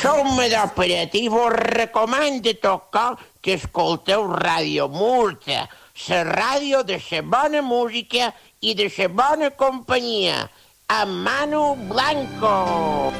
Som d'Operatiu, us recomano tocar que escolteu Ràdio Murta, la ràdio de la bona música i de la bona companyia, amb Manu Blanco.